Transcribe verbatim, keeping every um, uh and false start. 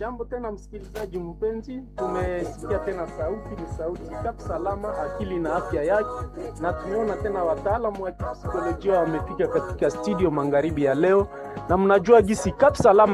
Jambo tena msikilizaji mpenzi, tumesikia tena sauti ni sauti Kap Salama, akili na afya yake, na tumeona tena wataalamu wa psikolojia wamefika katika studio magharibi ya leo, na mnajua gisi Kap Salama